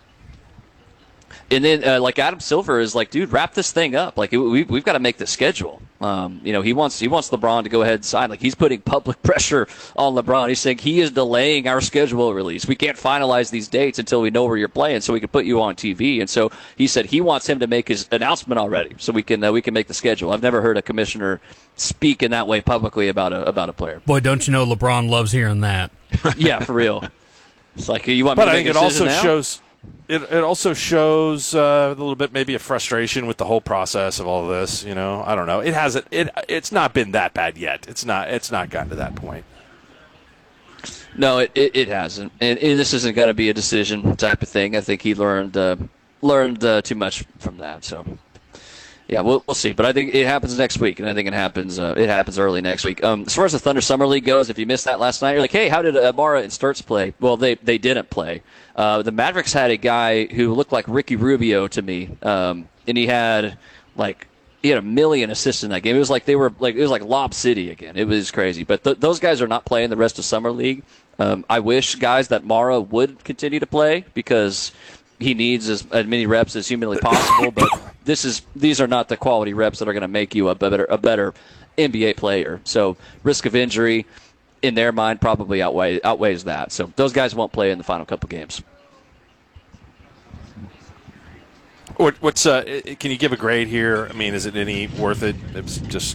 [SPEAKER 9] And then, uh, like, Adam Silver is like, dude, wrap this thing up. Like, we, we've got to make the schedule. Um, you know, he wants he wants LeBron to go ahead and sign. Like, he's putting public pressure on LeBron. He's saying he is delaying our schedule release. We can't finalize these dates until we know where you're playing, so we can put you on T V. And so he said he wants him to make his announcement already, so we can uh, we can make the schedule. I've never heard a commissioner speak in that way publicly about a about a player.
[SPEAKER 2] Boy, don't you know LeBron loves hearing that.
[SPEAKER 9] Yeah, for real. It's like, you want me
[SPEAKER 11] But
[SPEAKER 9] to
[SPEAKER 11] I
[SPEAKER 9] make
[SPEAKER 11] think
[SPEAKER 9] a
[SPEAKER 11] it
[SPEAKER 9] decision
[SPEAKER 11] also
[SPEAKER 9] now?
[SPEAKER 11] shows it. It also shows uh, a little bit maybe a frustration with the whole process of all of this. You know, I don't know. It hasn't. It it's not been that bad yet. It's not. It's not gotten to that point.
[SPEAKER 9] No, it, it, it hasn't, and, and this isn't going to be a decision type of thing. I think he learned uh, learned uh, too much from that. So, yeah, we'll we'll see. But I think it happens next week, and I think it happens uh, it happens early next week. Um, as far as the Thunder Summer League goes, if you missed that last night, you're like, hey, how did Amara and Sturts play? Well, they they didn't play. Uh, the Mavericks had a guy who looked like Ricky Rubio to me, um, and he had like. He had a million assists in that game. It was like they were like it was like Lob City again. It was crazy. But th- those guys are not playing the rest of summer league. Um, I wish guys that Mara would continue to play because he needs as, as many reps as humanly possible. But this is these are not the quality reps that are going to make you a better a better N B A player. So risk of injury in their mind probably outweigh, outweighs that. So those guys won't play in the final couple games.
[SPEAKER 11] What, what's uh? Can you give a grade here? I mean, is it any worth it? It's just.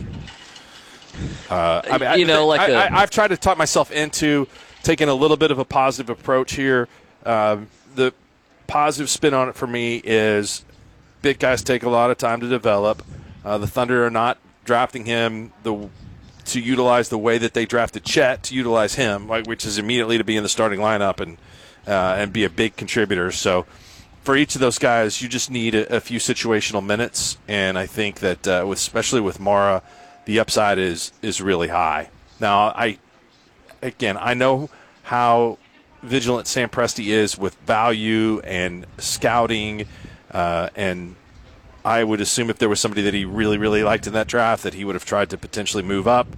[SPEAKER 11] Uh, I mean,
[SPEAKER 9] you know,
[SPEAKER 11] I,
[SPEAKER 9] like
[SPEAKER 11] I,
[SPEAKER 9] a,
[SPEAKER 11] I, I've tried to talk myself into taking a little bit of a positive approach here. Um, the positive spin on it for me is big guys take a lot of time to develop. Uh, the Thunder are not drafting him the to utilize the way that they drafted Chet to utilize him, like, which is immediately to be in the starting lineup and uh, and be a big contributor. So for each of those guys, you just need a, a few situational minutes, and I think that uh, with, especially with Mara, the upside is is really high. Now, I again, I know how vigilant Sam Presti is with value and scouting, uh, and I would assume if there was somebody that he really, really liked in that draft, that he would have tried to potentially move up.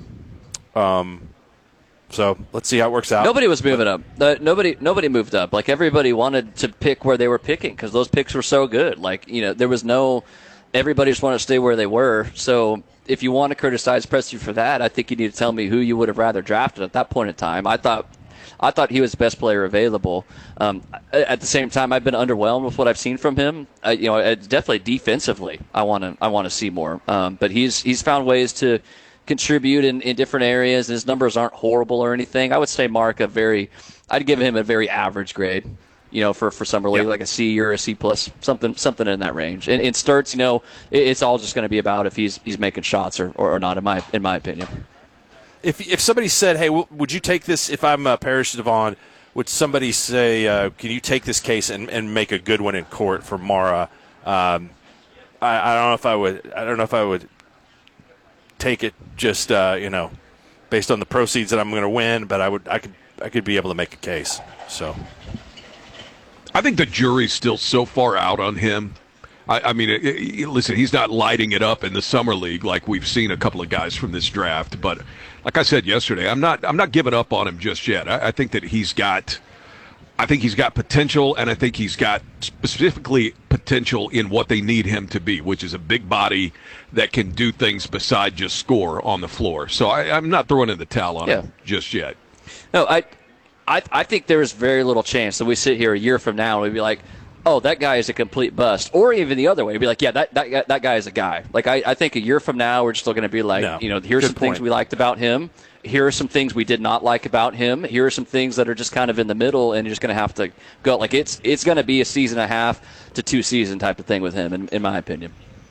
[SPEAKER 11] Um, so let's see how it works out.
[SPEAKER 9] Nobody was moving up. Uh, nobody, nobody moved up. Like, everybody wanted to pick where they were picking because those picks were so good. Like, you know, there was no. Everybody just wanted to stay where they were. So if you want to criticize Presti for that, I think you need to tell me who you would have rather drafted at that point in time. I thought. I thought he was the best player available. Um, at the same time, I've been underwhelmed with what I've seen from him. Uh, you know, it's definitely defensively, I want to I want to see more. Um, but he's he's found ways to contribute in, in different areas. His numbers aren't horrible or anything. I would say Mark a very, I'd give him a very average grade. You know, for for summer league, yeah. Like a C or a C plus, something something in that range. And in Sturts, you know, it, it's all just going to be about if he's he's making shots or, or not. In my in my opinion.
[SPEAKER 11] If if somebody said, "Hey, w- would you take this?" If I'm uh, Parrish Devon, would somebody say, uh, "Can you take this case and, and make a good one in court for Mara?" Um, I, I don't know if I would. I don't know if I would take it just uh, you know based on the proceeds that I'm going to win, but I would. I could. I could be able to make a case. So,
[SPEAKER 1] I think the jury's still so far out on him. I, I mean, it, it, listen, he's not lighting it up in the summer league like we've seen a couple of guys from this draft, but. Like I said yesterday, I'm not I'm not giving up on him just yet. I, I think that he's got I think he's got potential, and I think he's got specifically potential in what they need him to be, which is a big body that can do things beside just score on the floor. So I, I'm not throwing in the towel on
[SPEAKER 9] yeah.
[SPEAKER 1] him just yet.
[SPEAKER 9] No, I, I I think there is very little chance that we sit here a year from now and we'd be like, oh, that guy is a complete bust. Or even the other way, be like, yeah, that that, guy- that guy is a guy. Like, I, I think a year from now, we're still going to be like,
[SPEAKER 11] No.
[SPEAKER 9] you know, here's
[SPEAKER 11] Good
[SPEAKER 9] some
[SPEAKER 11] point.
[SPEAKER 9] things we liked about him. Here are some things we did not like about him. Here are some things that are just kind of in the middle, and you're just going to have to go. Like, it's it's going to be a season and a half to two season type of thing with him, in, in my opinion.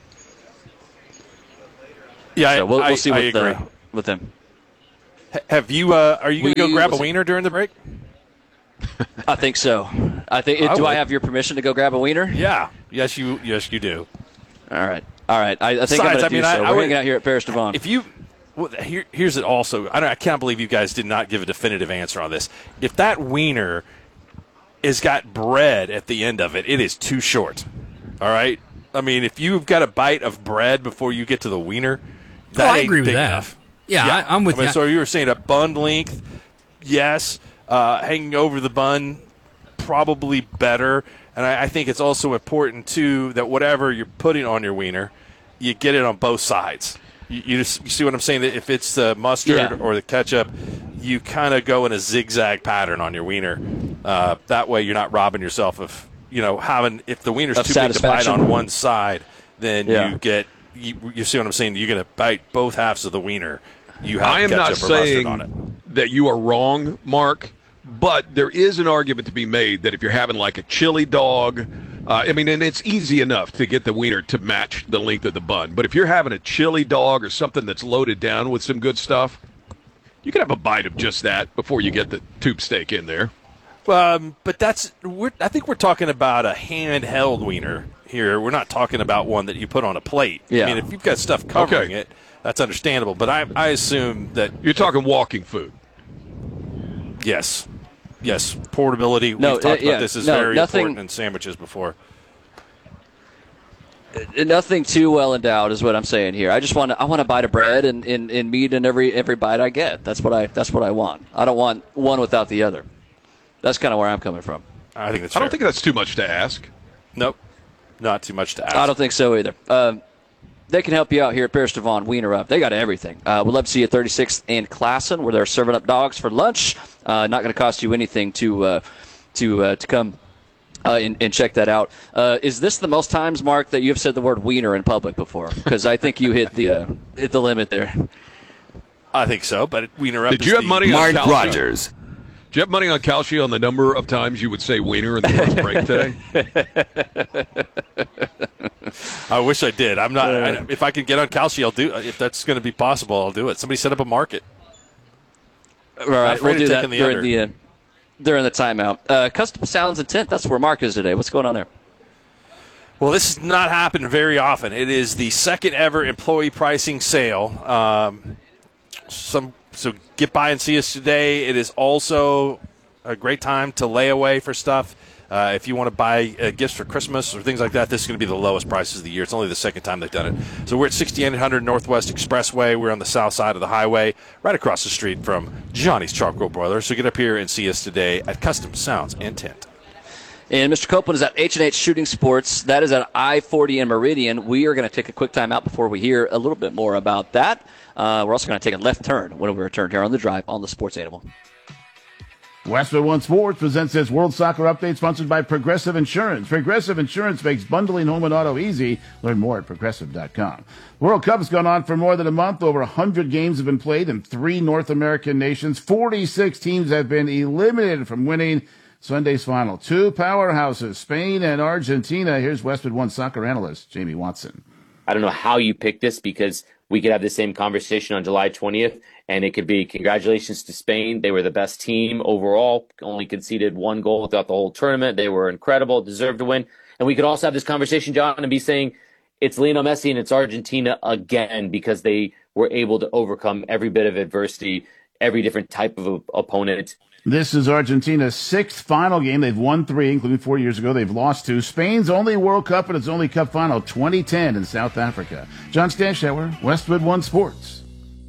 [SPEAKER 11] Yeah,
[SPEAKER 9] so we'll,
[SPEAKER 11] I,
[SPEAKER 9] we'll see
[SPEAKER 11] I
[SPEAKER 9] with,
[SPEAKER 11] agree.
[SPEAKER 9] Uh, with him.
[SPEAKER 11] H- Have you? Uh, are you going to go
[SPEAKER 9] We-
[SPEAKER 11] grab a
[SPEAKER 9] listen-
[SPEAKER 11] wiener during the break?
[SPEAKER 9] I think so. I think.
[SPEAKER 11] I
[SPEAKER 9] do
[SPEAKER 11] would.
[SPEAKER 9] I have your permission to go grab a wiener?
[SPEAKER 11] Yeah. Yes, you. Yes, you do.
[SPEAKER 9] All right. All right. I, I think
[SPEAKER 11] Besides,
[SPEAKER 9] I'm going to
[SPEAKER 11] I
[SPEAKER 9] do
[SPEAKER 11] mean,
[SPEAKER 9] so.
[SPEAKER 11] I- I
[SPEAKER 9] We're
[SPEAKER 11] would-
[SPEAKER 9] hanging out here at Paris Devon.
[SPEAKER 11] If you, well, here, here's it. Also, I don't. I can't believe you guys did not give a definitive answer on this. If that wiener has got bread at the end of it, it is too short. All right. I mean, if you've got a bite of bread before you get to the wiener, that
[SPEAKER 2] Oh, I
[SPEAKER 11] ain't
[SPEAKER 2] agree with
[SPEAKER 11] big
[SPEAKER 2] that.
[SPEAKER 11] enough.
[SPEAKER 2] Yeah, I, I'm with
[SPEAKER 11] I mean,
[SPEAKER 2] you.
[SPEAKER 11] So you were saying a bun length, yes. Uh, hanging over the bun, probably better. And I, I think it's also important, too, that whatever you're putting on your wiener, you get it on both sides. You, you, just, you see what I'm saying? That if it's the mustard
[SPEAKER 9] Yeah.
[SPEAKER 11] or the ketchup, you kind of go in a zigzag pattern on your wiener. Uh, that way you're not robbing yourself of, you know, having – if the wiener's
[SPEAKER 9] Of
[SPEAKER 11] too big to bite
[SPEAKER 9] satisfaction.
[SPEAKER 11] on one side, then
[SPEAKER 9] Yeah.
[SPEAKER 11] you get you, – you see what I'm saying? You're going to bite both halves of the wiener. You have
[SPEAKER 1] I am
[SPEAKER 11] ketchup
[SPEAKER 1] not
[SPEAKER 11] or mustard
[SPEAKER 1] saying
[SPEAKER 11] on it.
[SPEAKER 1] that you are wrong, Mark, but there is an argument to be made that if you're having like a chili dog, uh, I mean, and it's easy enough to get the wiener to match the length of the bun, but if you're having a chili dog or something that's loaded down with some good stuff, you can have a bite of just that before you get the tube steak in there.
[SPEAKER 11] Um, but that's we're, I think we're talking about a handheld wiener here. We're not talking about one that you put on a plate.
[SPEAKER 9] Yeah.
[SPEAKER 11] I mean, if you've got stuff covering
[SPEAKER 1] Okay.
[SPEAKER 11] it, that's understandable. But I, I assume that
[SPEAKER 1] You're talking walking food.
[SPEAKER 11] yes, yes, portability.
[SPEAKER 9] No,
[SPEAKER 11] We've talked
[SPEAKER 9] uh, yeah,
[SPEAKER 11] about this is
[SPEAKER 9] no,
[SPEAKER 11] very
[SPEAKER 9] nothing-
[SPEAKER 11] important in sandwiches before.
[SPEAKER 9] Uh, Nothing too well endowed is what I'm saying here. I just want to, I want a bite of bread and, and, and meat in every every bite I get. That's what I that's what I want. I don't want one without the other. That's kind of where I'm coming from.
[SPEAKER 11] I think that's.
[SPEAKER 1] I don't
[SPEAKER 11] fair.
[SPEAKER 1] think that's too much to ask.
[SPEAKER 11] Nope, not too much to ask.
[SPEAKER 9] I don't think so either. Um, they can help you out here at Paris Devon. Wiener Up. They got everything. Uh, we'd love to see you at thirty-sixth and Classen, where they're serving up dogs for lunch. Uh, not going to cost you anything to uh, to uh, to come uh, and, and check that out. Uh, is this the most times, Mark, that you've said the word wiener in public before? Because I think you hit the uh, hit the limit there.
[SPEAKER 11] I think so, but wiener up.
[SPEAKER 1] Did
[SPEAKER 11] is
[SPEAKER 1] you have
[SPEAKER 11] the-
[SPEAKER 1] money on
[SPEAKER 4] Mark
[SPEAKER 1] Calcio?
[SPEAKER 4] Rogers.
[SPEAKER 1] Do you have money on Calcio on the number of times you would say wiener in the first break today?
[SPEAKER 11] I wish I did. I'm not. I, if I can get on Calci, I'll do. If that's going to be possible, I'll do it. Somebody set up a market.
[SPEAKER 9] All right,
[SPEAKER 11] afraid
[SPEAKER 9] we'll
[SPEAKER 11] of
[SPEAKER 9] do that
[SPEAKER 11] taking the
[SPEAKER 9] during
[SPEAKER 11] under.
[SPEAKER 9] the uh, during the timeout. Uh, Custom Sounds and Tint. That's where Mark is today. What's going on there?
[SPEAKER 11] Well, this has not happened very often. It is the second ever employee pricing sale. Um, some so get by and see us today. It is also a great time to lay away for stuff. Uh, if you want to buy uh, gifts for Christmas or things like that, this is going to be the lowest prices of the year. It's only the second time they've done it. So we're at sixty-eight hundred Northwest Expressway. We're on the south side of the highway, right across the street from Johnny's Charcoal Broiler. So get up here and see us today at Custom Sounds and Tint.
[SPEAKER 9] And Mister Copeland is at H and H Shooting Sports. That is at I forty and Meridian. We are going to take a quick time out before we hear a little bit more about that. Uh, we're also going to take a left turn when we return here on the drive on the Sports Animal.
[SPEAKER 5] Westwood One Sports presents this World Soccer Update sponsored by Progressive Insurance. Progressive Insurance makes bundling home and auto easy. Learn more at progressive dot com. World Cup has gone on for more than a month. Over one hundred games have been played in three North American nations. forty-six teams have been eliminated from winning Sunday's final. Two powerhouses, Spain and Argentina. Here's Westwood One soccer analyst Jamie Watson.
[SPEAKER 6] I don't know how you pick this because we could have the same conversation on July twentieth, and it could be congratulations to Spain. They were the best team overall, only conceded one goal throughout the whole tournament. They were incredible, deserved to win. And we could also have this conversation, John, and be saying it's Lionel Messi and it's Argentina again because they were able to overcome every bit of adversity, every different type of opponent.
[SPEAKER 5] This is Argentina's sixth final game. They've won three, including four years ago. They've lost two. Spain's only World Cup and its only Cup final, twenty ten in South Africa. John Stanshauer, Westwood One Sports.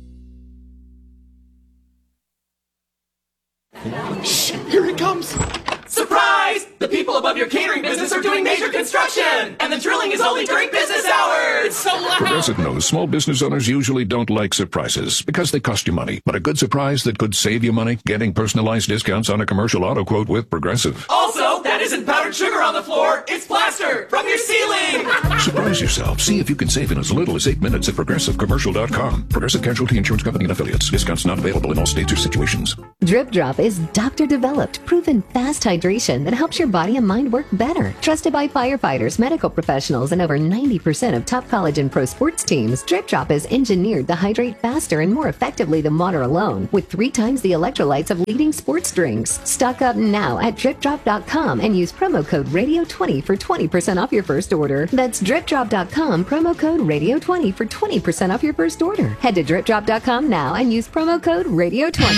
[SPEAKER 7] Shh, here it comes. Surprise! The people above your catering business are doing major construction, and the drilling is only during business hours. It's so loud.
[SPEAKER 8] Progressive knows small business owners usually don't like surprises because they cost you money. But a good surprise that could save you money? Getting personalized discounts on a commercial auto quote with Progressive.
[SPEAKER 7] Also, that isn't powdered poured sugar on the floor, it's plaster from your ceiling!
[SPEAKER 8] Surprise yourself. See if you can save in as little as eight minutes at Progressive Commercial dot com. Progressive Casualty Insurance Company and Affiliates. Discounts not available in all states or situations.
[SPEAKER 4] Drip Drop is doctor-developed, proven fast hydration that helps your body and mind work better. Trusted by firefighters, medical professionals, and over ninety percent of top college and pro sports teams, Drip Drop is engineered to hydrate faster and more effectively than water alone, with three times the electrolytes of leading sports drinks. Stock up now at drip drop dot com and use promo code radio twenty for twenty percent off your first order. That's drip drop dot com, promo code radio twenty for twenty percent off your first order. Head to drip drop dot com now and use promo code radio twenty.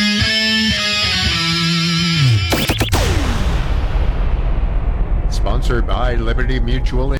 [SPEAKER 10] Sponsored by Liberty Mutual.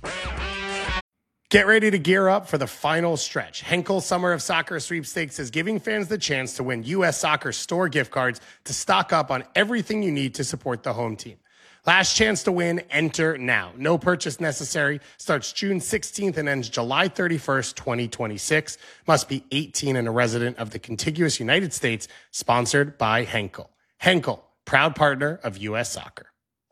[SPEAKER 12] Get ready to gear up for the final stretch. Henkel Summer of Soccer Sweepstakes is giving fans the chance to win U S Soccer store gift cards to stock up on everything you need to support the home team. Last chance to win, enter now. No purchase necessary. Starts June sixteenth and ends July thirty-first, twenty twenty-six. Must be eighteen and a resident of the contiguous United States. Sponsored by Henkel. Henkel, proud partner of U S Soccer.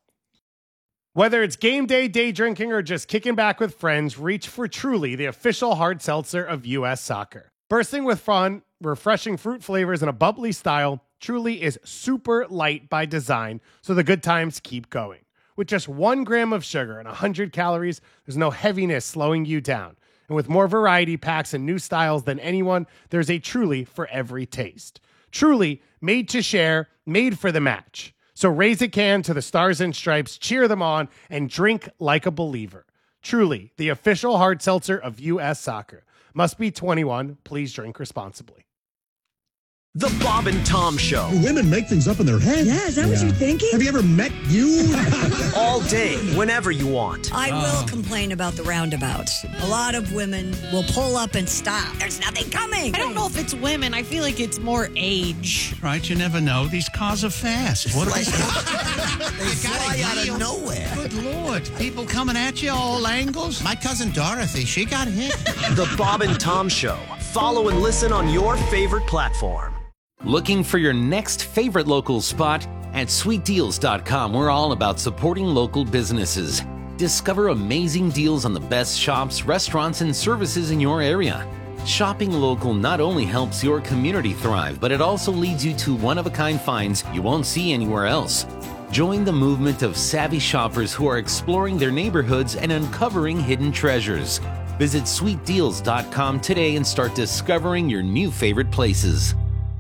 [SPEAKER 12] Whether it's game day, day drinking, or just kicking back with friends, reach for Truly, the official hard seltzer of U S Soccer. Bursting with fun, refreshing fruit flavors, and a bubbly style, Truly is super light by design, so the good times keep going. With just one gram of sugar and one hundred calories, there's no heaviness slowing you down. And with more variety packs and new styles than anyone, there's a Truly for every taste. Truly, made to share, made for the match. So raise a can to the Stars and Stripes, cheer them on, and drink like a believer. Truly, the official hard seltzer of U S Soccer. Must be twenty-one. Please drink responsibly.
[SPEAKER 13] The Bob and Tom Show.
[SPEAKER 14] Women make things up in their head.
[SPEAKER 15] Yeah, is that yeah. what you're thinking?
[SPEAKER 14] Have you ever met you?
[SPEAKER 13] All day, whenever you want.
[SPEAKER 15] I oh. will complain about the roundabouts. A lot of women will pull up and stop. There's nothing coming.
[SPEAKER 16] I don't know if it's women. I feel like it's more age.
[SPEAKER 18] Right, you never know. These cars are fast. What like, they fly out of nowhere.
[SPEAKER 14] Good Lord. People coming at you all angles.
[SPEAKER 18] My cousin Dorothy, she got hit.
[SPEAKER 13] The Bob and Tom Show. Follow and listen on your favorite platform.
[SPEAKER 17] Looking for your next favorite local spot? At sweet deals dot com, we're all about supporting local businesses. Discover amazing deals on the best shops, restaurants, and services in your area. Shopping local not only helps your community thrive, but it also leads you to one-of-a-kind finds you won't see anywhere else. Join the movement of savvy shoppers who are exploring their neighborhoods and uncovering hidden treasures. Visit sweet deals dot com today and start discovering your new favorite places.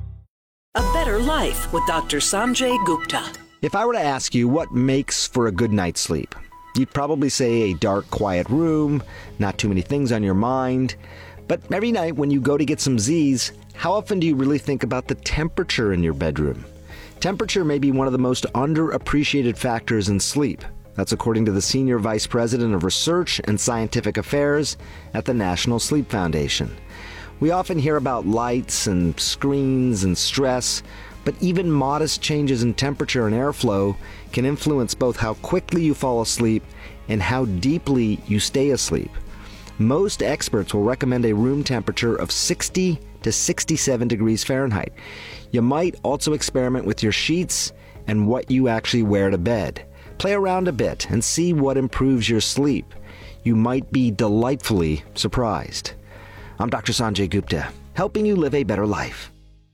[SPEAKER 25] A Better Life with Doctor Sanjay Gupta.
[SPEAKER 26] If I were to ask you what makes for a good night's sleep, you'd probably say a dark, quiet room, not too many things on your mind. But every night when you go to get some Z's, how often do you really think about the temperature in your bedroom? Temperature may be one of the most underappreciated factors in sleep. That's according to the Senior Vice President of Research and Scientific Affairs at the National Sleep Foundation. We often hear about lights and screens and stress, but even modest changes in temperature and airflow can influence both how quickly you fall asleep and how deeply you stay asleep. Most experts will recommend a room temperature of sixty to sixty-seven degrees Fahrenheit. You might also experiment with your sheets and what you actually wear to bed. Play around a bit and see what improves your sleep. You might be delightfully surprised. I'm Doctor Sanjay Gupta, helping you live a better life.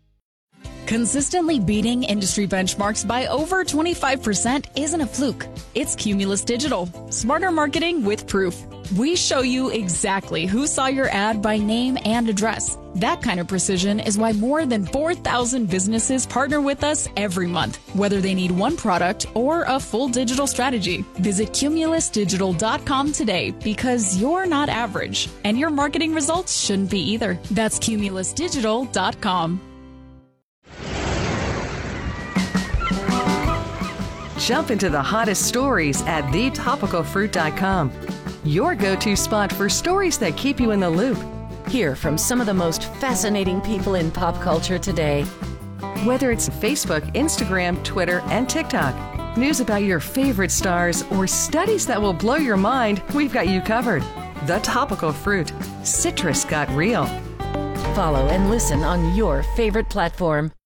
[SPEAKER 19] Consistently beating industry benchmarks by over twenty-five percent isn't a fluke. It's Cumulus Digital. Smarter marketing with proof. We show you exactly who saw your ad by name and address. That kind of precision is why more than four thousand businesses partner with us every month, whether they need one product or a full digital strategy. Visit cumulus digital dot com today because you're not average, and your marketing results shouldn't be either. That's cumulus digital dot com.
[SPEAKER 27] Jump into the hottest stories at the topical fruit dot com. Your go-to spot for stories that keep you in the loop.
[SPEAKER 24] Hear from some of the most fascinating people in pop culture today.
[SPEAKER 27] Whether it's Facebook, Instagram, Twitter, and TikTok, news about your favorite stars, or studies that will blow your mind, we've got you covered. The Topical Fruit. Citrus got real.
[SPEAKER 24] Follow and listen on your favorite platform.